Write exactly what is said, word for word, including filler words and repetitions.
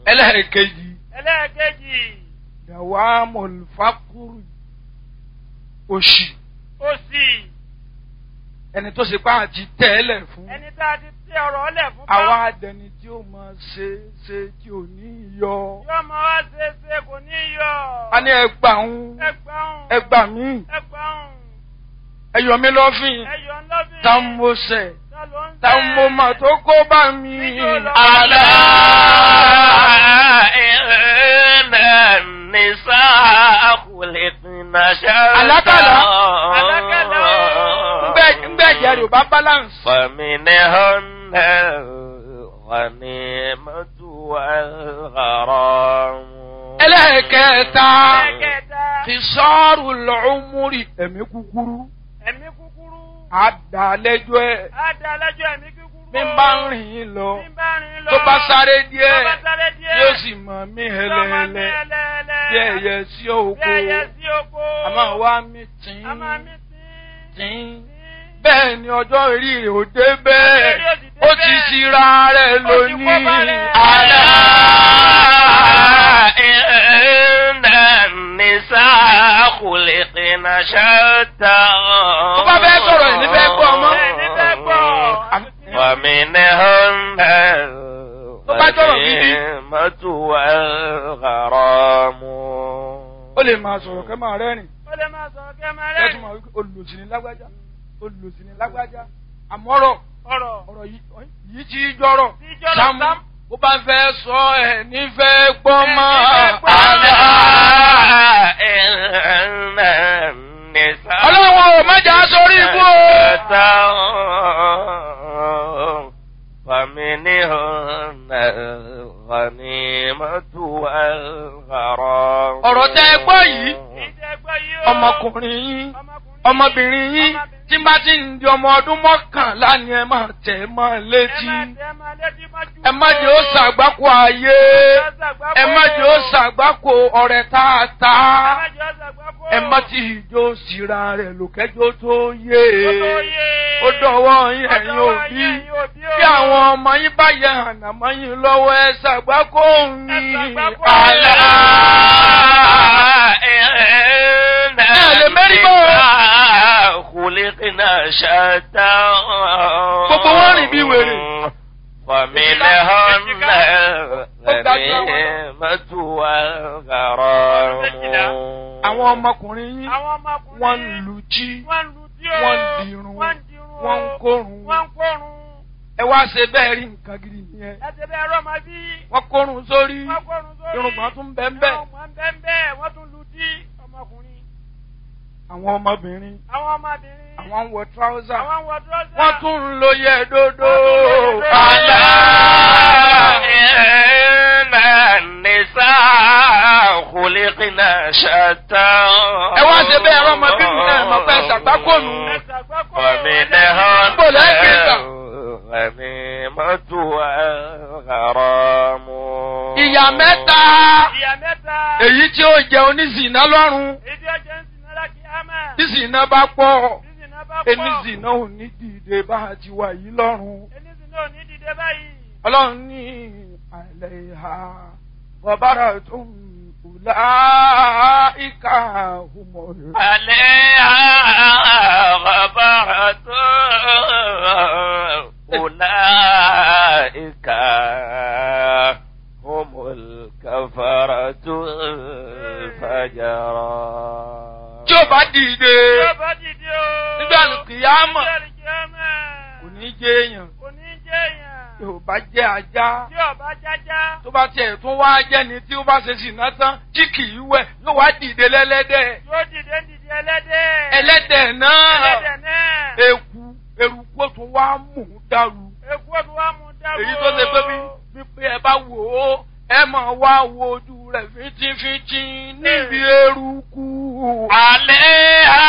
ẹlẹ́ẹ̀kejì. ẹlẹ́ẹ̀kejì. dawamul faqri òṣì. òṣì. ẹni tó ṣe pa àti tẹ́lẹ̀ fún. ẹni tá a ti tẹ ọ̀rọ̀ ọlẹ̀ fún. àwa adẹni tí ó máa ṣe ṣe tí ò ní yọ. yóò máa wá ṣe ṣe kò ní yọ. a ní ẹgbà ń. ẹgbà ń. ẹgbà mí. ẹgbà ń. ẹyọ mi lọ́fìn. ẹyọ ńlọ́fìn. tá ń mo ṣẹ̀. tá ń mo mà tó kó bá mi. àlá inna nisaa khuliqna shatta. alákàlà. alákàlà. ngbẹ́ jẹ́rìí ò bá balance. faminhunna al-ghanimatu wal-gharam. ẹlẹ́ẹ̀kẹta. fisarul umri ẹ̀mí kúkúrú. ẹ̀mí kúkúrú. àdàlẹ́jọ́ ẹ̀. àdàlẹ́jọ́ ẹ̀mí kúkúrú. bí n bá ń rìn lọ. bí n bá ń rìn lọ. tó bá sáré díẹ̀. tó bá sáré díẹ̀. yóò sì mọ̀ mí hẹlẹ́hẹlẹ́. bí ẹyẹ sí oko. bí ẹyẹ sí oko. a máa wá mí tín. a máa mí tín. bẹ́ẹ̀ ni ọjọ́ orí rẹ̀ ò dé bẹ́ẹ̀. ó ti ṣíra rẹ̀ lónìí. àlá inna nisaa khuliqna shatta. tó bá fẹ́ sọ̀rọ̀ ẹ̀ ní fẹ́ gbọ́ ọmọ. ومنهن الغنيمة والغرام. ó lè máa sọ̀rọ̀ kẹ́ máa rẹ́rìn. ó lè máa sọ̀rọ̀ kẹ́ máa rẹ́rìn. ẹ̀sùn máa wí olùsí ni lágbájá olùsí ni lágbájá àmọ́rọ̀ ọ̀rọ̀ yìí tí jọ̀rọ̀ sámú ó bá fẹ́ sọ ẹ̀ nífẹ̀ẹ́ gbọ́ mọ́. ọlọ́run ò mẹ́jà sórí ibú o. فمنهن الغنيمة والغرام. ọ̀rọ̀ tẹ́ ẹ gbọ́ yìí ọmọkùnrin yín ọmọbìnrin yín tí bá ti ń di ọmọ ọdún mọ́kànlá ni ẹ máa tẹ̀ mọ́ létí. ẹ má jẹ́ ó ṣàgbákò ayé ẹ má jẹ́ ó ṣàgbákò ọ̀rẹ́ tààtà ẹ má ti ìjó síra rẹ̀ lòkẹ́jọ́ tó yé ó dọ̀wọ́ yín ẹ̀yin òbí bí àwọn ọmọ yín bá yẹ ànàmọ́ yín lọ́wọ́ ẹ ṣàgbákò yín. àlá khuliqna shatta. gbogbo wọn rìn bí wèrè. faminhunna al-ghanimatu wal-gharam. àwọn ọmọkùnrin yín wọ́n ń lu jí wọ́n ń dirun wọ́n ń kórun. ẹ wá ṣe bẹ́ẹ̀ rí nǹkan gidi nìyẹn. ẹ ṣe bẹ́ẹ̀ rọ́ máa bí. wọ́n kórun sórí irùngbọ̀n tún bẹ́ẹ̀ bẹ́ẹ̀. irùngbọ̀n bẹ́ẹ̀ bẹ́ẹ̀ wọ́n tún lu jí ọmọkùnrin. àwọn ọmọbìnrin. àwọn ọmọbìnrin. àwọn ń wọ tíráúsà. àwọn ń wọ tíráúsà. wọ́n tún ń lo yẹ dodo. àlá inna nisaa khuliqna shatta. ẹ wá ṣe bẹ́ẹ̀ rọ́ ọmọbìnrin náà mọ̀ pé ṣàgbákònù. faminhunna gbọ́dọ̀ ghanimatu wal-gharam. ìyà mẹ́ta. ìyà mẹ́ta. èyí tí ó jẹ oníṣìná lọ́rùn. èyí tí ó jẹ oníṣìná láti ámà. tí ṣìná bá pọ̀. tí ṣìná bá pọ̀. oníṣìná ò ní dìde bá a ti wà yìí lọ́rùn. oníṣìná ò ní dìde báyìí. ọlọ́run ní àlẹ́ ìhà bọ̀bára tó ń ulaika humul. عليها غبرة أولئك هم الكفرة الفجرة. tí ó bá dìde nígbà kìyàmọ̀ kò ní jẹ́ èèyàn tí ó bá jẹ́ ajá tó bá tiẹ̀ tún wá jẹ́ni tí ó bá ṣe ṣìnà tán tí kì í wẹ̀ yóò wá dìde lẹ́lẹ́dẹ̀. yóò dìde dìde ẹlẹ́dẹ̀. ẹlẹ́dẹ̀ náà ẹlẹ́dẹ̀ náà. eku eruku ó tún wá mú dàrú. eku ó tún wá mú dàrú. èyí tó ṣe pé bí bí ẹ bá wò ó ẹ máa wá wo ojú rẹ̀ fínjínfínjín níbi eruku. عليها